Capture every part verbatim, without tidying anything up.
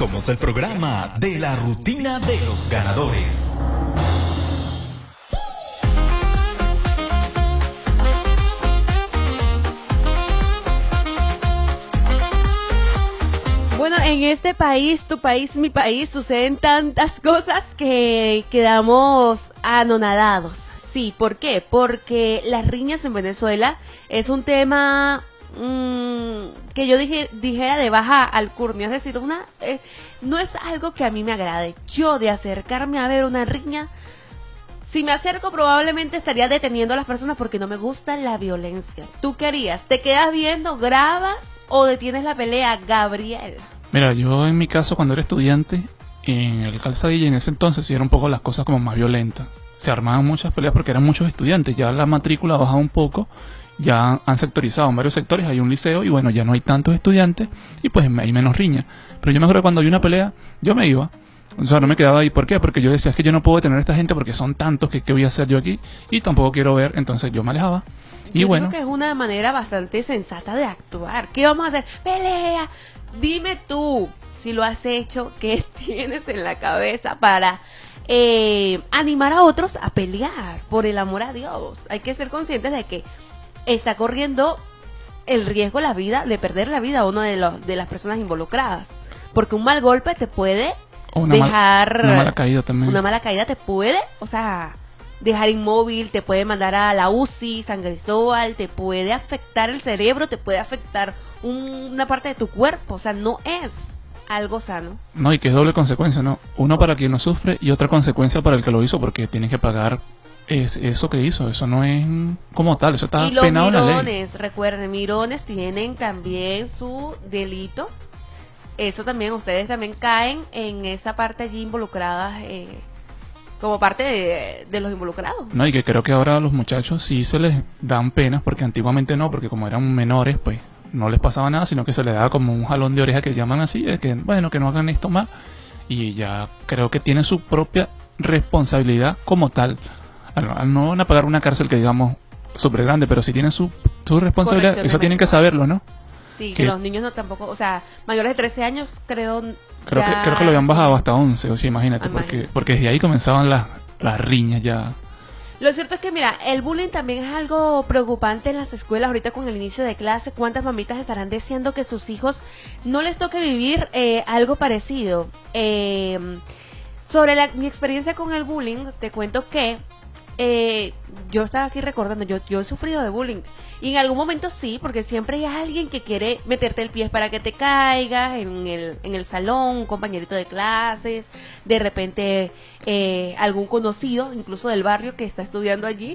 Somos el programa de la rutina de los ganadores. Bueno, en este país, tu país, mi país, suceden tantas cosas que quedamos anonadados. Sí, ¿por qué? Porque las riñas en Venezuela es un tema mmm, que yo dije, dijera de baja alcurnia, es decir, una eh, no es algo que a mí me agrade. Yo de acercarme a ver una riña, si me acerco probablemente estaría deteniendo a las personas porque no me gusta la violencia. ¿Tú qué harías? ¿Te quedas viendo, grabas o detienes la pelea, Gabriel? Mira, yo en mi caso cuando era estudiante, en el Calzadilla en ese entonces sí eran un poco las cosas como más violentas. Se armaban muchas peleas porque eran muchos estudiantes, ya la matrícula ha bajado un poco, ya han sectorizado en varios sectores, hay un liceo y bueno, ya no hay tantos estudiantes y pues hay menos riña. Pero yo me acuerdo que cuando había una pelea, yo me iba, o sea, no me quedaba ahí. ¿Por qué? Porque yo decía, es que yo no puedo detener a esta gente porque son tantos que qué voy a hacer yo aquí y tampoco quiero ver, entonces yo me alejaba. Y yo bueno, creo que es una manera bastante sensata de actuar. ¿Qué vamos a hacer? ¡Pelea! Dime tú, si lo has hecho, ¿qué tienes en la cabeza para eh, animar a otros a pelear? Por el amor a Dios. Hay que ser conscientes de que está corriendo el riesgo la vida, de perder la vida a uno de, los, de las personas involucradas. Porque un mal golpe te puede o una dejar... Mal, una mala caída también. Una mala caída te puede, o sea, dejar inmóvil, te puede mandar a la U C I, sangresol, te puede afectar el cerebro, te puede afectar un, una parte de tu cuerpo. O sea, no es algo sano. No, y que es doble consecuencia, ¿no? Uno para quien lo sufre y otra consecuencia para el que lo hizo, porque tienen que pagar es, eso que hizo. Eso no es como tal, eso está penado en la ley. Y los mirones, recuerden, mirones tienen también su delito. Eso también, ustedes también caen en esa parte allí involucrada, eh, como parte de, de los involucrados. No, y que creo que ahora a los muchachos sí se les dan penas, porque antiguamente no, porque como eran menores, pues no les pasaba nada, sino que se les daba como un jalón de oreja que llaman así, es que bueno, que no hagan esto más, y ya creo que tienen su propia responsabilidad como tal. No van a pagar una cárcel que digamos súper grande, pero si tienen su, su responsabilidad, eso tienen que saberlo, ¿no? Sí, que los niños no tampoco, o sea, mayores de trece años creo... Creo, ya... que, creo que lo habían bajado hasta once, o sea, imagínate, imagínate. Porque, porque desde ahí comenzaban las, las riñas ya. Lo cierto es que, mira, el bullying también es algo preocupante en las escuelas ahorita con el inicio de clase. ¿Cuántas mamitas estarán deseando que sus hijos no les toque vivir eh, algo parecido? Eh, sobre la, mi experiencia con el bullying, te cuento que eh, yo estaba aquí recordando, yo, yo he sufrido de bullying. Y en algún momento sí, porque siempre hay alguien que quiere meterte el pie para que te caigas en el, en el salón, un compañerito de clases, de repente eh, algún conocido, incluso del barrio que está estudiando allí,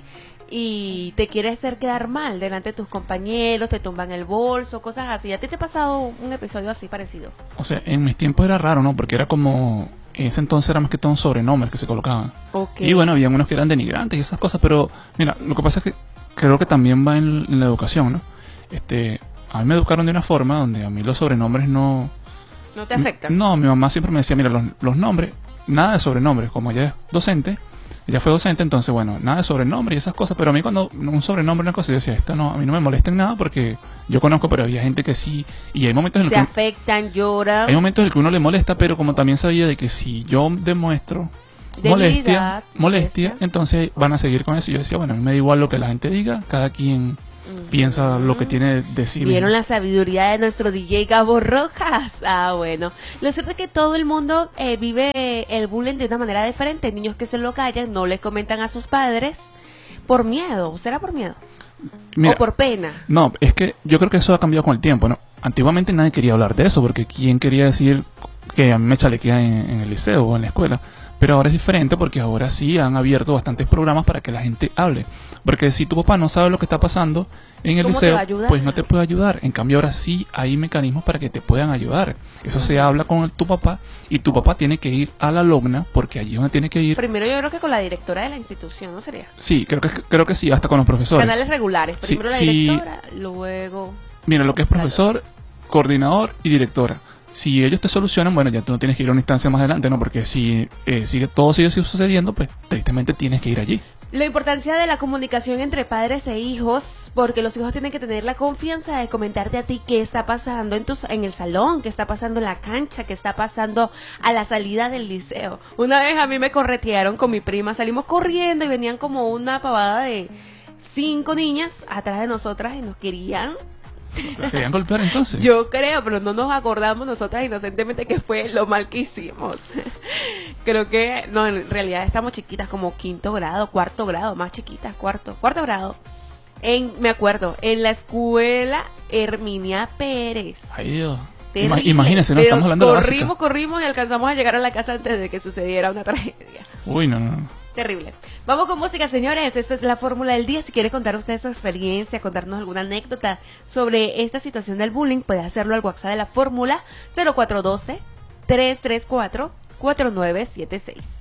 y te quiere hacer quedar mal delante de tus compañeros, te tumban el bolso, cosas así. ¿A ti te ha pasado un episodio así parecido? O sea, en mis tiempos era raro, ¿no? Porque era como... En ese entonces era más que todo un sobrenombre que se colocaban. Okay. Y bueno, había unos que eran denigrantes y esas cosas, pero mira, lo que pasa es que creo que también va en, en la educación, ¿no? Este, a mí me educaron de una forma donde a mí los sobrenombres no... ¿No te afectan? No, mi mamá siempre me decía, mira, los, los nombres, nada de sobrenombres, como ella es docente, ella fue docente, entonces bueno, nada de sobrenombre y esas cosas, pero a mí cuando un sobrenombre una cosa, yo decía, esto no, a mí no me molesta en nada porque yo conozco, pero había gente que sí, y hay momentos en los se que... Se afectan, lloran. Hay momentos en los que uno le molesta, pero como también sabía de que si yo demuestro molestia, Debilidad, molestia, molestia, entonces van a seguir con eso. Y yo decía, bueno, a mí me da igual lo que la gente diga, cada quien uh-huh. piensa lo que tiene de sí. ¿Vieron la sabiduría de nuestro D J Gabo Rojas? Ah, bueno. Lo cierto es que todo el mundo eh, vive el bullying de una manera diferente. Niños que se lo callan, no les comentan a sus padres por miedo. ¿Será por miedo? Mira, o por pena. No, es que yo creo que eso ha cambiado con el tiempo, ¿no? Antiguamente nadie quería hablar de eso, porque ¿quién quería decir que a mí me chalequea en, en el liceo o en la escuela? Pero ahora es diferente porque ahora sí han abierto bastantes programas para que la gente hable. Porque si tu papá no sabe lo que está pasando en el liceo, pues no te puede ayudar. En cambio ahora sí hay mecanismos para que te puedan ayudar. Eso se habla con el, tu papá y tu papá tiene que ir a la alumna porque allí uno tiene que ir. Primero yo creo que con la directora de la institución, ¿no sería? Sí, creo que creo que sí, hasta con los profesores. Canales regulares. Primero sí, la directora, sí. Luego... Mira, lo que es profesor, coordinador y directora. Si ellos te solucionan, bueno, ya tú no tienes que ir a una instancia más adelante, ¿no? Porque si eh, sigue todo sigue sucediendo, pues tristemente tienes que ir allí. La importancia de la comunicación entre padres e hijos, porque los hijos tienen que tener la confianza de comentarte a ti qué está pasando en, tu, en el salón, qué está pasando en la cancha, qué está pasando a la salida del liceo. Una vez a mí me corretearon con mi prima, salimos corriendo y venían como una pavada de cinco niñas atrás de nosotras y nos querían... ¿Las querían golpear entonces? Yo creo, pero no nos acordamos nosotras inocentemente que fue lo mal que hicimos. Creo que, no, en realidad estamos chiquitas, como quinto grado, cuarto grado, más chiquitas, cuarto, cuarto grado. En, me acuerdo, en la escuela Herminia Pérez. Ay, Dios. Terrible, Imagínense, ¿no? pero Estamos hablando de la corrimos, básica. corrimos y alcanzamos a llegar a la casa antes de que sucediera una tragedia. Uy, no, no, no. Terrible. Vamos con música, señores. Esta es la fórmula del día. Si quiere contar usted su experiencia, contarnos alguna anécdota sobre esta situación del bullying, puede hacerlo al WhatsApp de la fórmula cero cuatro uno dos, tres tres cuatro, cuatro nueve siete seis.